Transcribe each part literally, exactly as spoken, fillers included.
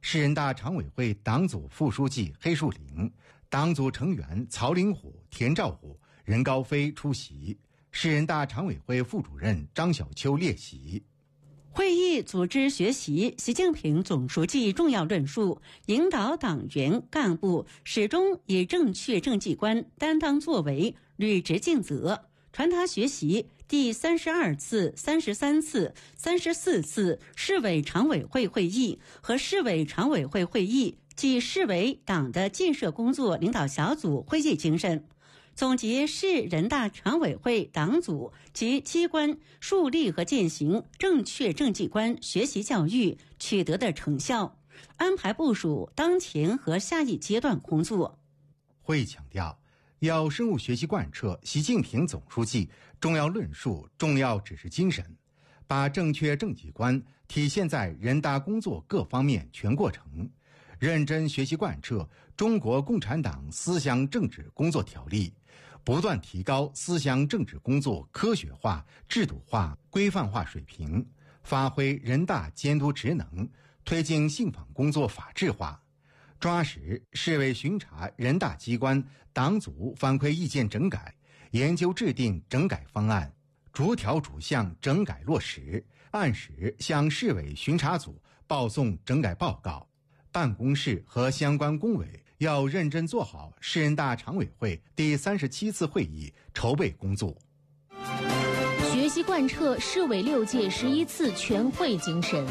市人大常委会党组副书记黑树林、党组成员曹林虎、田兆虎、任高飞出席，市人大常委会副主任张小秋列席。 会议组织学习习近平总书记重要论述，引导党员干部始终以正确政绩观担当作为，履职尽责，传达学习第三十二次、三十三次、三十四次市委常委会会议和市委常委会会议及市委党的建设工作领导小组会议精神，总结市人大常委会党组及机关树立和践行正确政绩观学习教育取得的成效，安排部署当前和下一阶段工作。 会议强调，要深入学习贯彻习近平总书记重要论述、重要指示精神，把正确政绩观体现在人大工作各方面全过程，认真学习贯彻中国共产党思想政治工作条例，不断提高思想政治工作科学化、制度化、规范化水平，发挥人大监督职能，推进信访工作法治化，抓实市委巡查人大机关党组反馈意见整改，研究制定整改方案，逐条逐项整改落实，按时向市委巡查组报送整改报告。办公室和相关工委要认真做好市人大常委会第三十七次会议筹备工作， 学习贯彻市委六届十一次全会精神。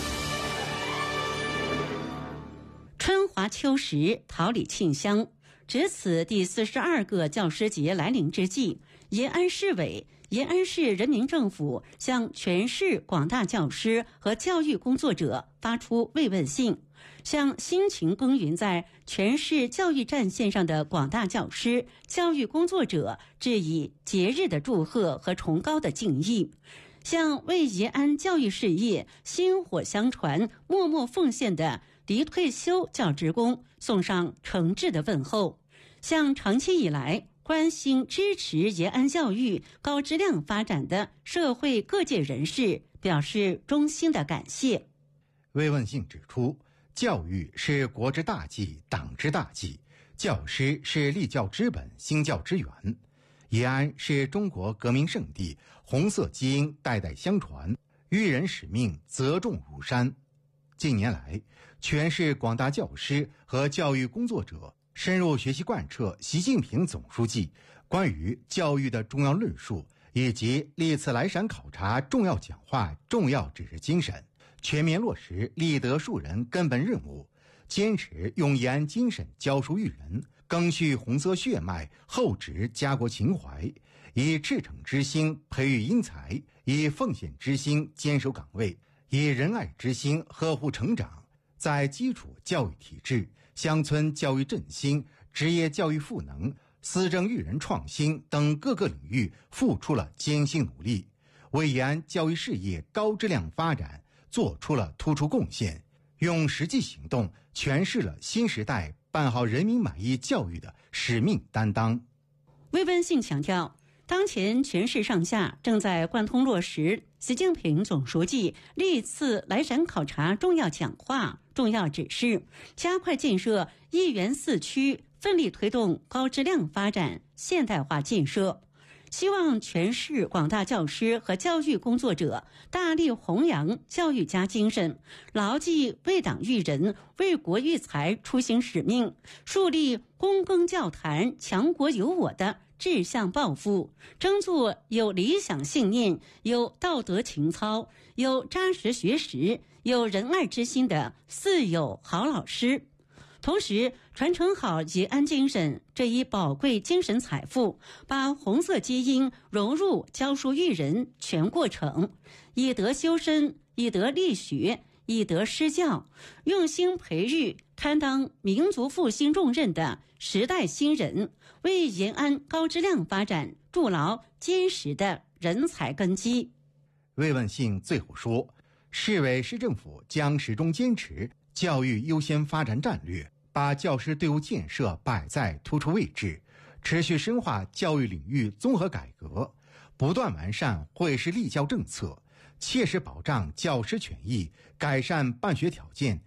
春华秋实，桃李沁香。值此第四十二个教师节来临之际，延安市委、延安市人民政府向全市广大教师和教育工作者发出慰问信，向辛勤耕耘在全市教育战线上的广大教师、教育工作者致以节日的祝贺和崇高的敬意，向为延安教育事业薪火相传、默默奉献的离退休教职工送上诚挚的问候，向长期以来关心支持延安教育高质量发展的社会各界人士表示衷心的感谢。 慰问信指出，教育是国之大计、党之大计，教师是立教之本、兴教之源。延安是中国革命圣地，红色基因代代相传，育人使命责重如山。近年来，全市广大教师和教育工作者深入学习贯彻习近平总书记关于教育的重要论述以及历次来陕考察重要讲话、重要指示精神，全面落实立德树人根本任务，坚持用延安精神教书育人，赓续红色血脉，厚植家国情怀，以赤诚之心培育英才，以奉献之心坚守岗位，以仁爱之心呵护成长，在基础教育体制、乡村教育振兴、职业教育赋能、思政育人创新等各个领域付出了艰辛努力，为延安教育事业高质量发展做出了突出贡献，用实际行动诠释了新时代办好人民满意教育的使命担当。 慰问信强调，当前全市上下正在贯通落实习近平总书记历次来陕考察重要讲话、重要指示，加快建设一园四区，奋力推动高质量发展现代化建设。希望全市广大教师和教育工作者大力弘扬教育家精神，牢记为党育人、为国育才初心使命，树立躬耕教坛、强国有我的志向抱负，争做有理想信念、有道德情操、有扎实学识、有仁爱之心的四有好老师。同时传承好延安精神这一宝贵精神财富，把红色基因融入教书育人全过程，以德修身，以德立学，以德施教，用心培育担当民族复兴重任的时代新人，为延安高质量发展筑牢坚实的人才根基。 慰问信最后说，市委市政府将始终坚持教育优先发展战略，把教师队伍建设摆在突出位置，持续深化教育领域综合改革，不断完善会市立教政策，切实保障教师权益，改善办学条件，